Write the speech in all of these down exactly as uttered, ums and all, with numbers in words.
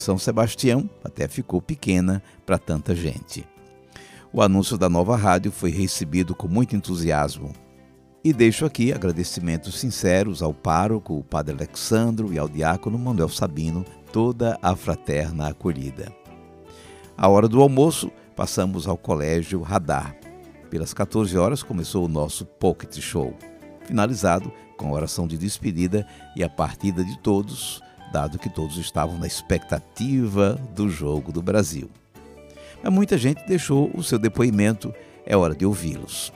São Sebastião até ficou pequena para tanta gente. O anúncio da nova rádio foi recebido com muito entusiasmo. E deixo aqui agradecimentos sinceros ao pároco, o padre Alexandro, e ao diácono Manuel Sabino, toda a fraterna acolhida. À hora do almoço, passamos ao Colégio Radar. Pelas quatorze horas começou o nosso Pocket Show, finalizado com a oração de despedida e a partida de todos, dado que todos estavam na expectativa do jogo do Brasil. Mas muita gente deixou o seu depoimento, é hora de ouvi-los.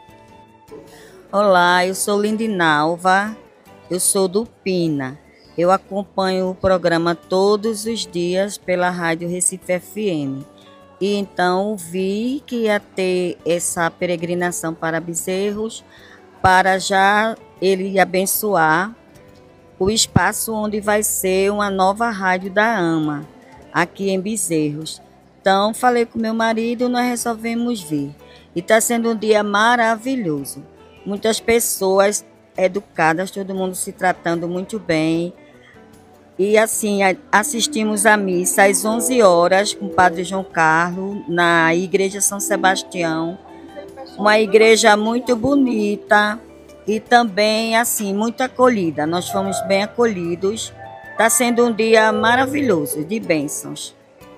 Olá, eu sou Lindinalva, eu sou do Pina. Eu acompanho o programa todos os dias pela Rádio Recife F M. E então vi que ia ter essa peregrinação para Bezerros, para já ele abençoar o espaço onde vai ser uma nova rádio da AMA, aqui em Bezerros. Então falei com meu marido, nós resolvemos vir. E está sendo um dia maravilhoso. Muitas pessoas educadas, todo mundo se tratando muito bem. E assim, assistimos à missa às onze horas com o Padre João Carlos, na Igreja São Sebastião. Uma igreja muito bonita e também, assim, muito acolhida. Nós fomos bem acolhidos. Está sendo um dia maravilhoso, de bênçãos.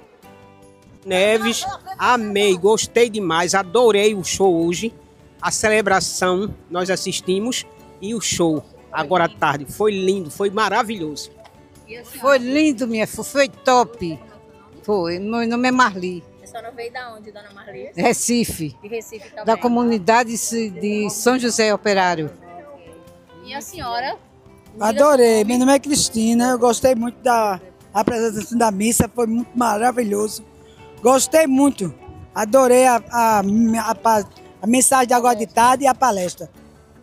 Neves, amei, gostei demais, adorei o show hoje. A celebração nós assistimos e o show agora à tarde foi lindo, foi maravilhoso. Foi lindo, minha filha, foi top. Foi, meu nome é Marli. A senhora veio da onde, dona Marli? Recife. De Recife também. Da comunidade de São José Operário. E a senhora? Adorei, meu nome é Cristina, eu gostei muito da apresentação da missa, foi muito maravilhoso. Gostei muito, adorei a, a, a, a mensagem de agora de tarde e a palestra.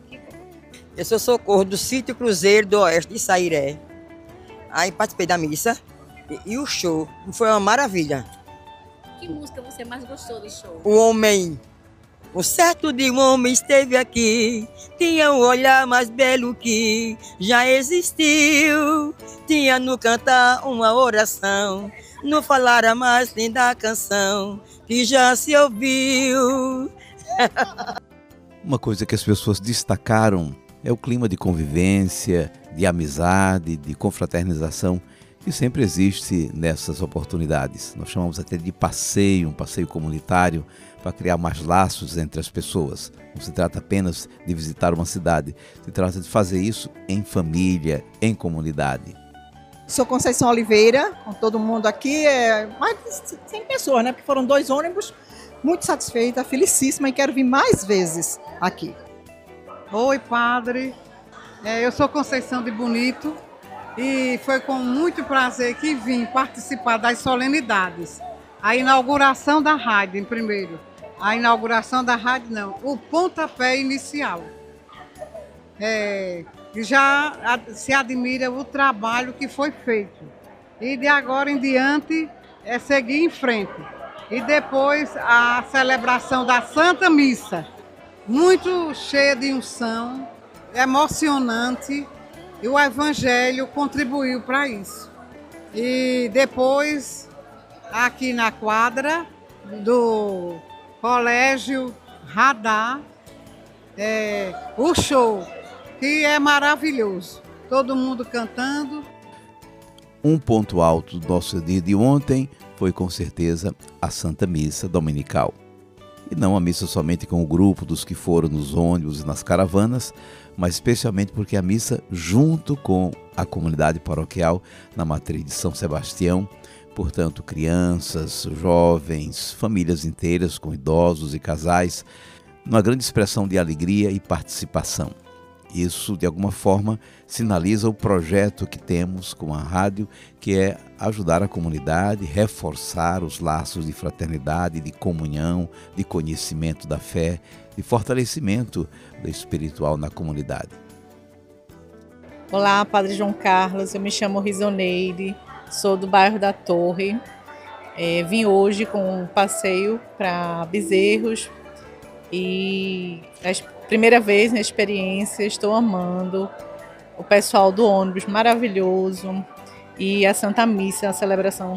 Eu sou Socorro do Sítio Cruzeiro do Oeste de Sairé. Aí participei da missa e, e o show foi uma maravilha. Que música você mais gostou do show? O homem, o certo de um homem esteve aqui, tinha um olhar mais belo que já existiu, tinha no cantar uma oração, no falar a mais linda canção que já se ouviu. Uma coisa que as pessoas destacaram é o clima de convivência, de amizade, de confraternização que sempre existe nessas oportunidades. Nós chamamos até de passeio, um passeio comunitário, para criar mais laços entre as pessoas. Não se trata apenas de visitar uma cidade, se trata de fazer isso em família, em comunidade. Sou Conceição Oliveira, com todo mundo aqui, é mais de cem pessoas, né? Porque foram dois ônibus, muito satisfeita, felicíssima e quero vir mais vezes aqui. Oi, padre, é, eu sou Conceição de Bonito e foi com muito prazer que vim participar das solenidades. A inauguração da rádio, em primeiro. A inauguração da rádio, não, o pontapé inicial. É, já se admira o trabalho que foi feito. E de agora em diante é seguir em frente. E depois a celebração da Santa Missa. Muito cheia de unção, emocionante, e o Evangelho contribuiu para isso. E depois, aqui na quadra do Colégio Radar, é, o show, que é maravilhoso, todo mundo cantando. Um ponto alto do nosso dia de ontem foi com certeza a Santa Missa Dominical. E não a missa somente com o grupo dos que foram nos ônibus e nas caravanas, mas especialmente porque a missa junto com a comunidade paroquial na matriz de São Sebastião, portanto crianças, jovens, famílias inteiras com idosos e casais, numa grande expressão de alegria e participação. Isso, de alguma forma, sinaliza o projeto que temos com a rádio, que é ajudar a comunidade, reforçar os laços de fraternidade, de comunhão, de conhecimento da fé, de fortalecimento do espiritual na comunidade. Olá, Padre João Carlos, eu me chamo Risoneide, sou do bairro da Torre. É, vim hoje com um passeio para Bezerros e a primeira vez na experiência, estou amando. O pessoal do ônibus maravilhoso, e a Santa Missa, a celebração